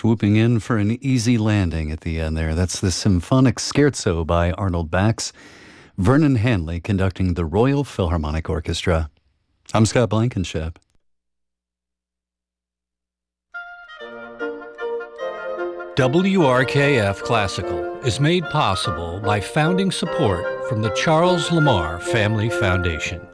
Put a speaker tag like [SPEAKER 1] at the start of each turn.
[SPEAKER 1] swooping in for an easy landing at the end there. That's the Symphonic Scherzo by Arnold Bax. Vernon Hanley conducting the Royal Philharmonic Orchestra. I'm Scott Blankenship.
[SPEAKER 2] WRKF Classical is made possible by founding support from the Charles Lamar Family Foundation.